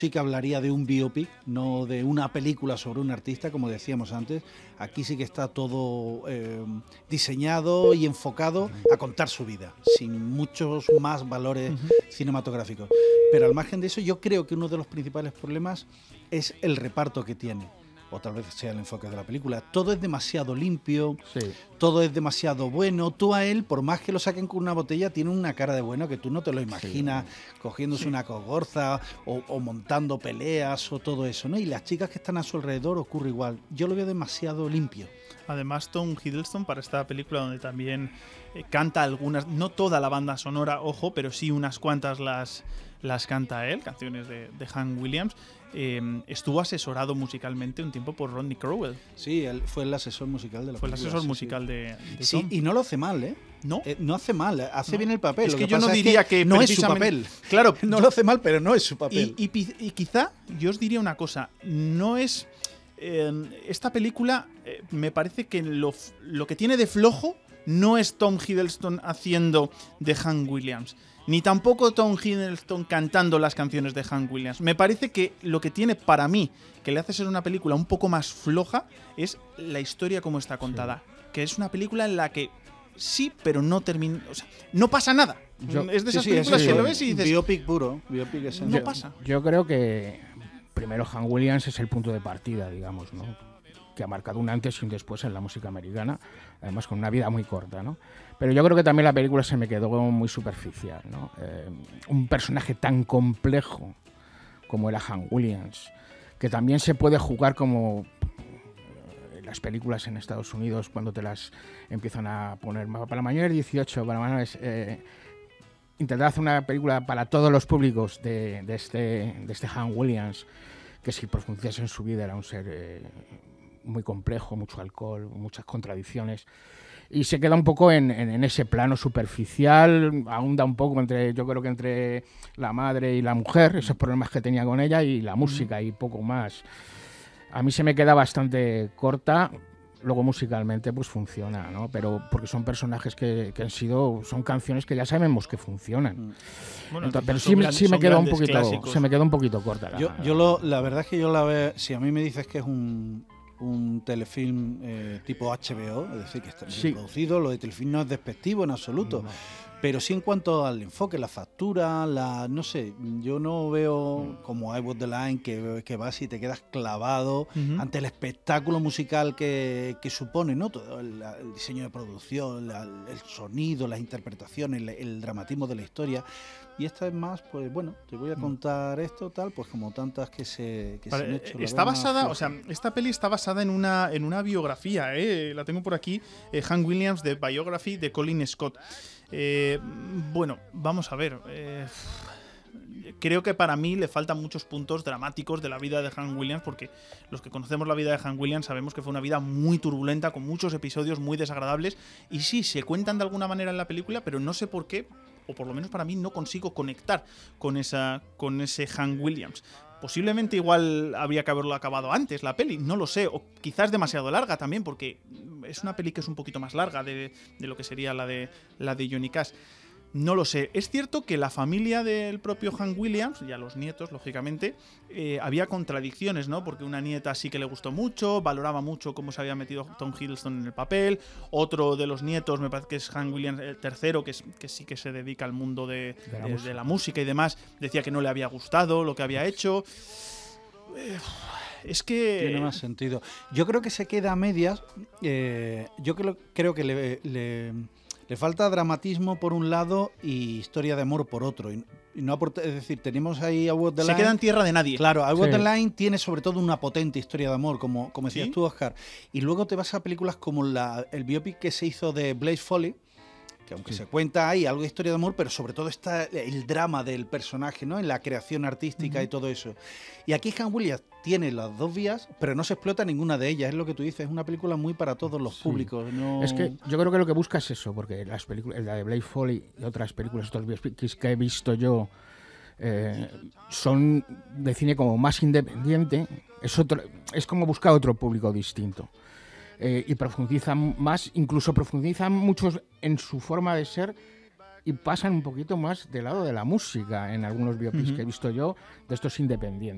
sí que hablaría de un biopic, no de una película sobre un artista, como decíamos antes. Aquí sí que está todo diseñado y enfocado a contar su vida, sin muchos más valores cinematográficos. Pero al margen de eso, yo creo que uno de los principales problemas es el reparto que tiene, o tal vez sea el enfoque de la película. Todo es demasiado limpio, Sí. todo es demasiado bueno. Tú a él, por más que lo saquen con una botella, tiene una cara de bueno que tú no te lo imaginas, cogiéndose una cogorza o montando peleas o todo eso, ¿no? Y las chicas que están a su alrededor ocurre igual. Yo lo veo demasiado limpio. Además, Tom Hiddleston, para esta película donde también canta algunas, no toda la banda sonora, ojo, pero sí unas cuantas las canta él, canciones de Hank Williams. Estuvo asesorado musicalmente un tiempo por Rodney Crowell. Sí, él fue el asesor musical de la Fue el película. asesor Sí, musical sí. de Sí, Tom. y no lo hace mal, ¿eh? ¿No? No hace mal, hace bien el papel. Es Lo que yo no pasa diría que no es su precisamente- papel. Claro, No lo hace mal, pero no es su papel. Y quizá yo os diría una cosa, no es... esta película me parece que lo que tiene de flojo no es Tom Hiddleston haciendo de Hank Williams, ni tampoco Tom Hiddleston cantando las canciones de Hank Williams. Me parece que lo que tiene para mí, que le hace ser una película un poco más floja, es la historia como está contada. Que es una película en la que sí, pero no termina... O sea, no pasa nada. Es de esas películas que lo ves y dices... Biopic puro. Biopic esencial. No pasa. Yo creo que primero Hank Williams es el punto de partida, digamos, ¿no? Que ha marcado un antes y un después en la música americana, además con una vida muy corta, ¿no? Pero yo creo que también la película se me quedó muy superficial, ¿no? Un personaje tan complejo como era Hank Williams, que también se puede jugar como las películas en Estados Unidos cuando te las empiezan a poner para mayores 18, para mayores... intentar hacer una película para todos los públicos de este Hank Williams, que si profundizas en su vida era un ser muy complejo, mucho alcohol, muchas contradicciones, y se queda un poco en ese plano superficial, ahonda un poco yo creo que entre la madre y la mujer, esos problemas que tenía con ella, y la música y poco más. A mí se me queda bastante corta. Luego musicalmente pues funciona, ¿no? Pero porque son personajes que son canciones que ya sabemos que funcionan. Bueno, Pero son sí me quedó un grandes poquito, clásicos. se me quedó un poquito corta. La verdad es que yo la veo, si a mí me dices que es un telefilm tipo HBO, es decir, que está bien producido, lo de telefilm no es despectivo en absoluto. No. Pero sí en cuanto al enfoque, la factura, no sé, yo no veo como I Was the Line que vas y te quedas clavado ante el espectáculo musical que supone, ¿no? Todo el diseño de producción, el sonido, las interpretaciones, el dramatismo de la historia. Y esta es más, pues bueno, te voy a contar esto, tal, pues como tantas que se han hecho. Está basada, o sea, esta peli está basada en una biografía, la tengo por aquí, Hank Williams, The Biography de Colin Scott. Bueno, vamos a ver. Creo que para mí le faltan muchos puntos dramáticos de la vida de Hank Williams, porque los que conocemos la vida de Hank Williams sabemos que fue una vida muy turbulenta, con muchos episodios muy desagradables, y sí, se cuentan de alguna manera en la película, pero no sé por qué, o por lo menos para mí no consigo conectar con ese Hank Williams. Posiblemente igual habría que haberlo acabado antes, la peli, no lo sé, o quizás demasiado larga también, porque es una peli que es un poquito más larga de lo que sería la de Johnny Cash. No lo sé. Es cierto que la familia del propio Hank Williams, y a los nietos, lógicamente, había contradicciones, ¿no? Porque una nieta sí que le gustó mucho, valoraba mucho cómo se había metido Tom Hiddleston en el papel. Otro de los nietos, me parece que es Hank Williams, el tercero, que sí que se dedica al mundo de la música y demás, decía que no le había gustado lo que había hecho. Es que... Tiene más sentido. Yo creo que se queda a medias. Yo creo que le falta dramatismo por un lado y historia de amor por otro. Y no aporta, es decir, tenemos ahí I Was the Line. Se queda en tierra de nadie. Claro, I Was the Line tiene sobre todo una potente historia de amor, como decías tú, Oscar. Y luego te vas a películas como el biopic que se hizo de Blaze Foley, que aunque se cuenta ahí algo de historia de amor, pero sobre todo está el drama del personaje, ¿no? En la creación artística y todo eso. Y aquí Hank Williams tiene las dos vías, pero no se explota ninguna de ellas. Es lo que tú dices, es una película muy para todos los públicos. No... Es que yo creo que lo que busca es eso, porque las películas, la de Blaze Foley y otras películas, otros biopics que he visto yo, son de cine como más independiente. Es como buscar otro público distinto. Y profundizan más, incluso profundizan muchos en su forma de ser y pasan un poquito más del lado de la música en algunos biopics que he visto yo de estos independientes.